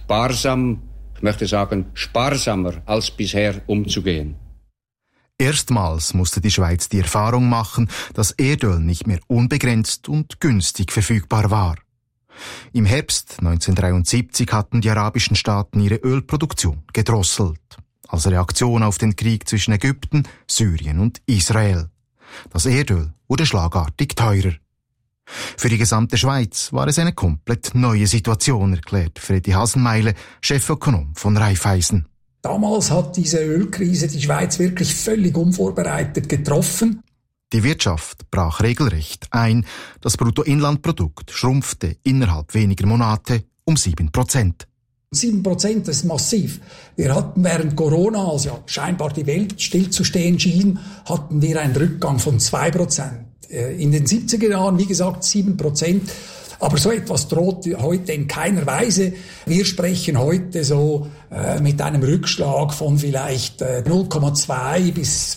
sparsam, ich möchte sagen sparsamer als bisher umzugehen. Erstmals musste die Schweiz die Erfahrung machen, dass Erdöl nicht mehr unbegrenzt und günstig verfügbar war. Im Herbst 1973 hatten die arabischen Staaten ihre Ölproduktion gedrosselt, als Reaktion auf den Krieg zwischen Ägypten, Syrien und Israel. Das Erdöl wurde schlagartig teurer. Für die gesamte Schweiz war es eine komplett neue Situation, erklärt Freddy Hasenmeile, Chefökonom von Raiffeisen. Damals hat diese Ölkrise die Schweiz wirklich völlig unvorbereitet getroffen. Die Wirtschaft brach regelrecht ein. Das Bruttoinlandprodukt schrumpfte innerhalb weniger Monate um 7%. 7%, das ist massiv. Wir hatten während Corona, als ja scheinbar die Welt stillzustehen schien, hatten wir einen Rückgang von 2%. In den 70er Jahren, wie gesagt, 7%. Aber so etwas droht heute in keiner Weise. Wir sprechen heute so mit einem Rückschlag von vielleicht 0,2 bis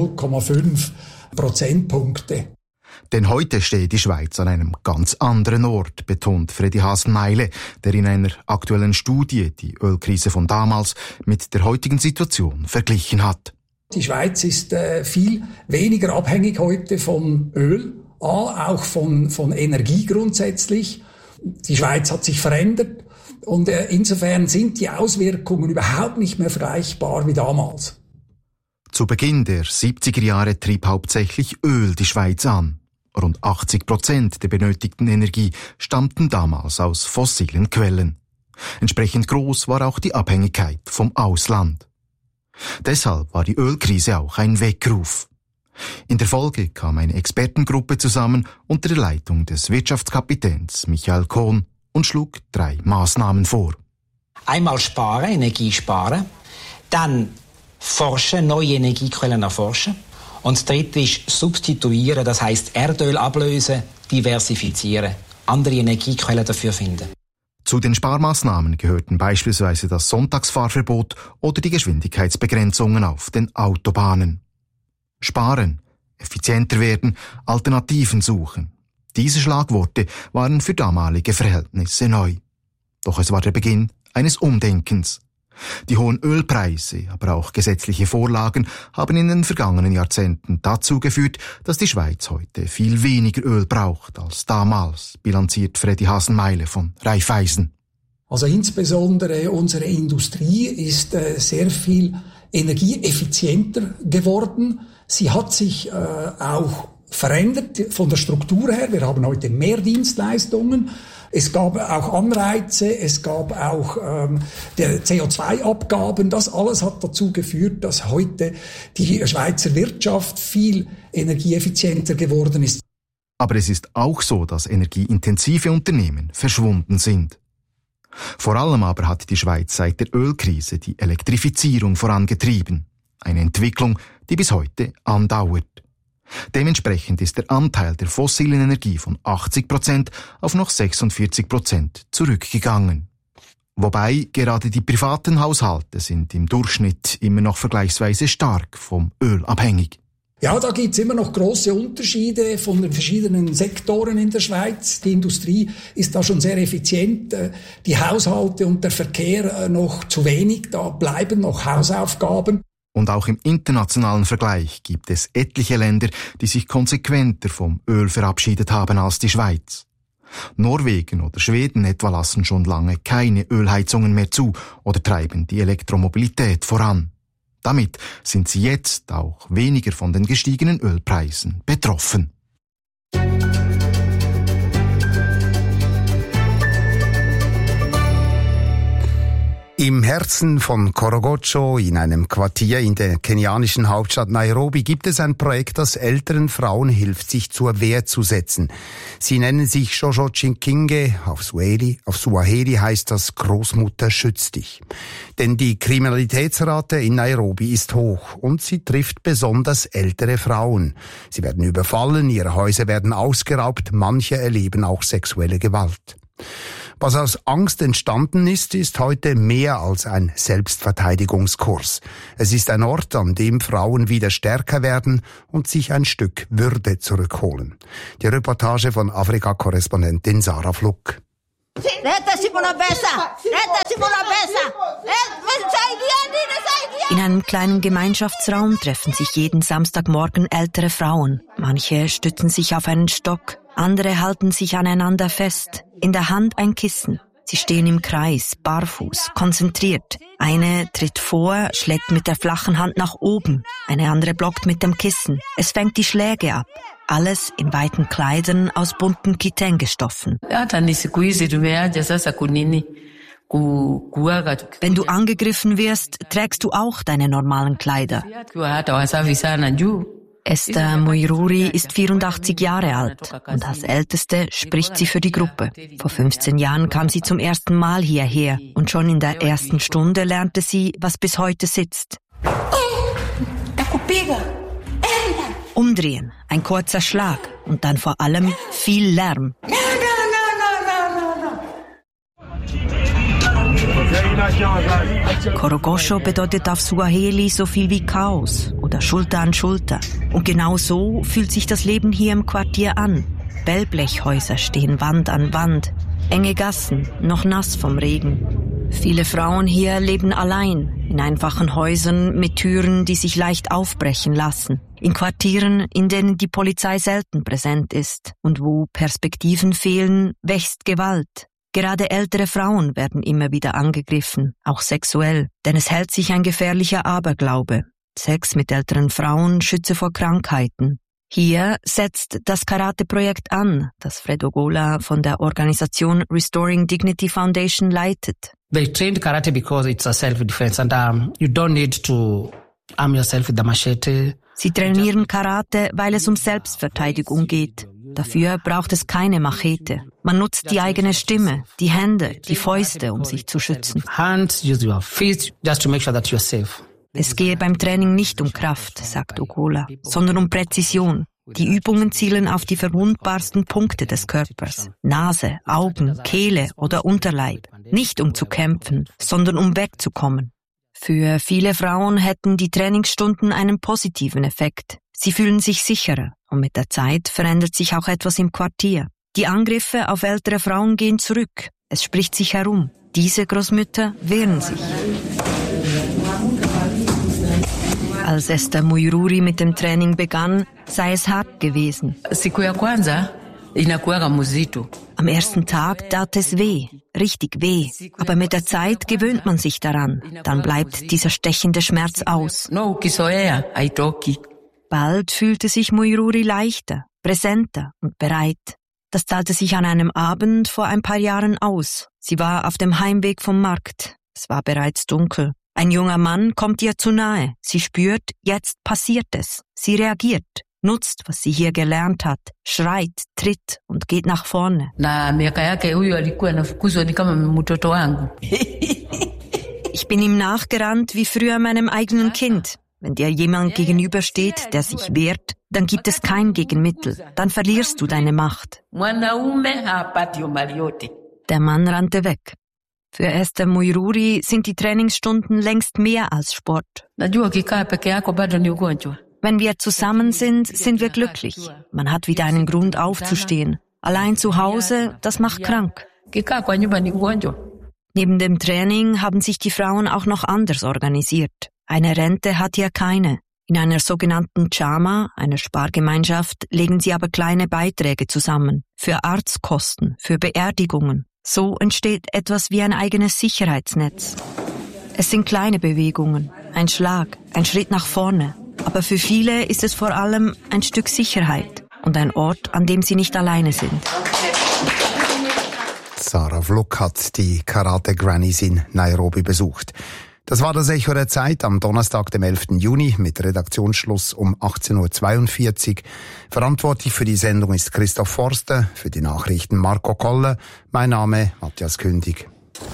0,5 Prozentpunkte. Denn heute steht die Schweiz an einem ganz anderen Ort, betont Freddy Hasenmeile, der in einer aktuellen Studie die Ölkrise von damals mit der heutigen Situation verglichen hat. Die Schweiz ist viel weniger abhängig heute vom Öl, auch von Energie grundsätzlich. Die Schweiz hat sich verändert und insofern sind die Auswirkungen überhaupt nicht mehr vergleichbar wie damals. Zu Beginn der 70er Jahre trieb hauptsächlich Öl die Schweiz an. Rund 80% der benötigten Energie stammten damals aus fossilen Quellen. Entsprechend groß war auch die Abhängigkeit vom Ausland. Deshalb war die Ölkrise auch ein Weckruf. In der Folge kam eine Expertengruppe zusammen unter der Leitung des Wirtschaftskapitäns Michael Kohn und schlug 3 Maßnahmen vor. Einmal sparen, Energie sparen, dann forschen, neue Energiequellen erforschen und das dritte ist substituieren, das heisst Erdöl ablösen, diversifizieren, andere Energiequellen dafür finden. Zu den Sparmaßnahmen gehörten beispielsweise das Sonntagsfahrverbot oder die Geschwindigkeitsbegrenzungen auf den Autobahnen. Sparen, effizienter werden, Alternativen suchen. Diese Schlagworte waren für damalige Verhältnisse neu. Doch es war der Beginn eines Umdenkens. Die hohen Ölpreise, aber auch gesetzliche Vorlagen haben in den vergangenen Jahrzehnten dazu geführt, dass die Schweiz heute viel weniger Öl braucht als damals, bilanziert Freddy Hasenmeile von Raiffeisen. Also insbesondere unsere Industrie ist sehr viel energieeffizienter geworden. Sie hat sich auch verändert von der Struktur her. Wir haben heute mehr Dienstleistungen. Es gab auch Anreize, es gab auch der CO2-Abgaben. Das alles hat dazu geführt, dass heute die Schweizer Wirtschaft viel energieeffizienter geworden ist. Aber es ist auch so, dass energieintensive Unternehmen verschwunden sind. Vor allem aber hat die Schweiz seit der Ölkrise die Elektrifizierung vorangetrieben. Eine Entwicklung, die bis heute andauert. Dementsprechend ist der Anteil der fossilen Energie von 80% auf noch 46% zurückgegangen. Wobei gerade die privaten Haushalte sind im Durchschnitt immer noch vergleichsweise stark vom Öl abhängig. Ja, da gibt's immer noch große Unterschiede von den verschiedenen Sektoren in der Schweiz. Die Industrie ist da schon sehr effizient. Die Haushalte und der Verkehr noch zu wenig. Da bleiben noch Hausaufgaben. Und auch im internationalen Vergleich gibt es etliche Länder, die sich konsequenter vom Öl verabschiedet haben als die Schweiz. Norwegen oder Schweden etwa lassen schon lange keine Ölheizungen mehr zu oder treiben die Elektromobilität voran. Damit sind sie jetzt auch weniger von den gestiegenen Ölpreisen betroffen. Im Herzen von Korogocho, in einem Quartier in der kenianischen Hauptstadt Nairobi, gibt es ein Projekt, das älteren Frauen hilft, sich zur Wehr zu setzen. Sie nennen sich Jojo Chinkinge, auf Swahili heißt das Großmutter schütz dich. Denn die Kriminalitätsrate in Nairobi ist hoch und sie trifft besonders ältere Frauen. Sie werden überfallen, ihre Häuser werden ausgeraubt, manche erleben auch sexuelle Gewalt. Was aus Angst entstanden ist, ist heute mehr als ein Selbstverteidigungskurs. Es ist ein Ort, an dem Frauen wieder stärker werden und sich ein Stück Würde zurückholen. Die Reportage von Afrika-Korrespondentin Sarah Fluck. In einem kleinen Gemeinschaftsraum treffen sich jeden Samstagmorgen ältere Frauen. Manche stützen sich auf einen Stock, andere halten sich aneinander fest. In der Hand ein Kissen. Sie stehen im Kreis, barfuß, konzentriert. Eine tritt vor, schlägt mit der flachen Hand nach oben. Eine andere blockt mit dem Kissen. Es fängt die Schläge ab. Alles in weiten Kleidern aus bunten Kitenge-Stoffen. Wenn du angegriffen wirst, trägst du auch deine normalen Kleider. Esther Muiruri ist 84 Jahre alt und als Älteste spricht sie für die Gruppe. Vor 15 Jahren kam sie zum ersten Mal hierher und schon in der ersten Stunde lernte sie, was bis heute sitzt. Umdrehen, ein kurzer Schlag und dann vor allem viel Lärm. Korogosho bedeutet auf Swahili so viel wie Chaos oder Schulter an Schulter. Und genau so fühlt sich das Leben hier im Quartier an. Wellblechhäuser stehen Wand an Wand. Enge Gassen, noch nass vom Regen. Viele Frauen hier leben allein, in einfachen Häusern mit Türen, die sich leicht aufbrechen lassen. In Quartieren, in denen die Polizei selten präsent ist. Und wo Perspektiven fehlen, wächst Gewalt. Gerade ältere Frauen werden immer wieder angegriffen, auch sexuell, denn es hält sich ein gefährlicher Aberglaube. Sex mit älteren Frauen schütze vor Krankheiten. Hier setzt das Karate-Projekt an, das Fred Ogola von der Organisation Restoring Dignity Foundation leitet. They trained karate because it's a self-defense and you don't need to arm yourself with the machete. Sie trainieren Karate, weil es um Selbstverteidigung geht. Dafür braucht es keine Machete. Man nutzt die eigene Stimme, die Hände, die Fäuste, um sich zu schützen. Hands, use your feet, just to make sure that you're safe. Es gehe beim Training nicht um Kraft, sagt Ogola, sondern um Präzision. Die Übungen zielen auf die verwundbarsten Punkte des Körpers. Nase, Augen, Kehle oder Unterleib. Nicht um zu kämpfen, sondern um wegzukommen. Für viele Frauen hätten die Trainingsstunden einen positiven Effekt. Sie fühlen sich sicherer und mit der Zeit verändert sich auch etwas im Quartier. Die Angriffe auf ältere Frauen gehen zurück. Es spricht sich herum. Diese Großmütter wehren sich. Als Esther Muiruri mit dem Training begann, sei es hart gewesen. Am ersten Tag tat es weh, richtig weh. Aber mit der Zeit gewöhnt man sich daran. Dann bleibt dieser stechende Schmerz aus. Bald fühlte sich Muiruri leichter, präsenter und bereit. Das zahlte sich an einem Abend vor ein paar Jahren aus. Sie war auf dem Heimweg vom Markt. Es war bereits dunkel. Ein junger Mann kommt ihr zu nahe. Sie spürt, jetzt passiert es. Sie reagiert, nutzt, was sie hier gelernt hat, schreit, tritt und geht nach vorne. Ich bin ihm nachgerannt wie früher meinem eigenen Kind. Wenn dir jemand gegenübersteht, der sich wehrt, dann gibt es kein Gegenmittel. Dann verlierst du deine Macht. Der Mann rannte weg. Für Esther Muiruri sind die Trainingsstunden längst mehr als Sport. Wenn wir zusammen sind, sind wir glücklich. Man hat wieder einen Grund aufzustehen. Allein zu Hause, das macht krank. Neben dem Training haben sich die Frauen auch noch anders organisiert. Eine Rente hat hier keine. In einer sogenannten Chama, einer Spargemeinschaft, legen sie aber kleine Beiträge zusammen. Für Arztkosten, für Beerdigungen. So entsteht etwas wie ein eigenes Sicherheitsnetz. Es sind kleine Bewegungen, ein Schlag, ein Schritt nach vorne. Aber für viele ist es vor allem ein Stück Sicherheit und ein Ort, an dem sie nicht alleine sind. Sarah Vluk hat die Karate Grannies in Nairobi besucht. Das war das Echo der Zeit am Donnerstag, dem 11. Juni, mit Redaktionsschluss um 18.42 Uhr. Verantwortlich für die Sendung ist Christoph Forster, für die Nachrichten Marco Koller. Mein Name Matthias Kündig.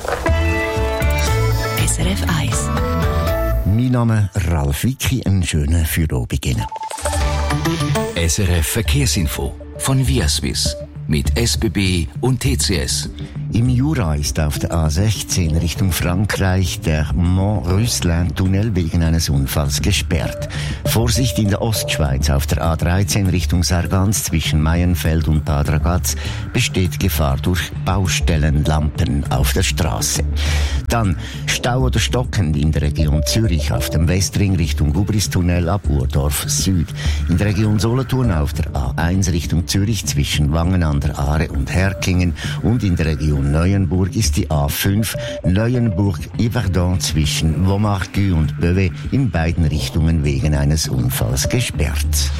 SRF 1. Mein Name Ralf Wicki, einen schönen Feierabend. SRF Verkehrsinfo von Viaswiss. mit SBB und TCS. Im Jura ist auf der A16 Richtung Frankreich der Mont-Russelin-Tunnel wegen eines Unfalls gesperrt. Vorsicht in der Ostschweiz auf der A13 Richtung Sargans zwischen Maienfeld und Bad Ragaz besteht Gefahr durch Baustellenlampen auf der Straße. Dann Stau oder stockend in der Region Zürich auf dem Westring Richtung Gubristunnel ab Urdorf Süd. In der Region Solothurn auf der A1 Richtung Zürich zwischen Wangen an der Aare und Herkingen und in der Region Neuenburg ist die A5 Neuenburg-Yverdon zwischen Vaumargues und Beauvais in beiden Richtungen wegen eines Unfalls gesperrt.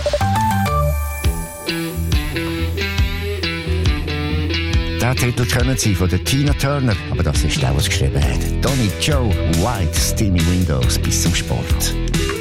Den Titel kennen Sie von der Tina Turner, aber das ist auch, was geschrieben hat. Donny Joe, White, Steamy Windows bis zum Sport.